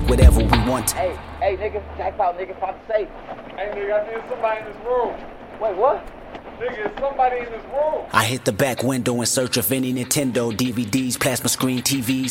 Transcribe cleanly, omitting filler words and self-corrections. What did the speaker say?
whatever we want. Hey, nigga, jackpot, nigga, found the safe. Hey, nigga, I think somebody in this room. Wait, what? Nigga, it's somebody in this room. I hit the back window in search of any Nintendo DVDs, plasma screen TVs.